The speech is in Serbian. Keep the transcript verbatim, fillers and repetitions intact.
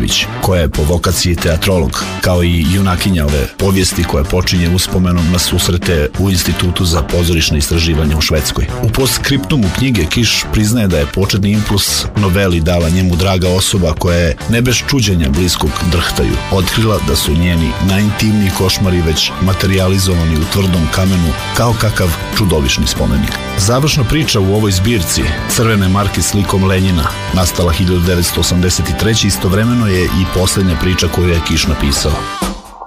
Ivanović, koja je po vokaciji teatrolog, kao i junakinja ove povijesti koja počinje uspomenom na susrete u Institutu za pozorišne istraživanja u Švedskoj. U postskriptumu knjige Kiš priznaje da je početni impuls noveli dala njemu draga osoba koja je ne bez čuđenja bliskog drhtaju otkrila da su njeni najintimniji košmari već materijalizovani u tvrdom kamenu kao kakav čudovišni spomenik. Završna priča u ovoj zbirci, Crvene marke s likom Lenjina, nastala hiljadu devetsto osamdeset treće. istovremeno je i posljednja priča koju je Kiš napisao.